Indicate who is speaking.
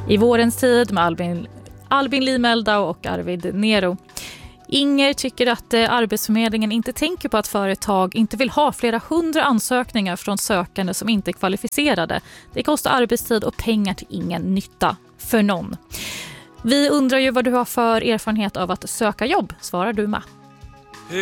Speaker 1: I vårens tid med Albin Limeldau och Arvid Nero. Inger tycker att Arbetsförmedlingen inte tänker på att företag inte vill ha flera 100 ansökningar från sökande som inte är kvalificerade. Det kostar arbetstid och pengar till ingen nytta för någon. Vi undrar ju vad du har för erfarenhet av att söka jobb, svarar du med.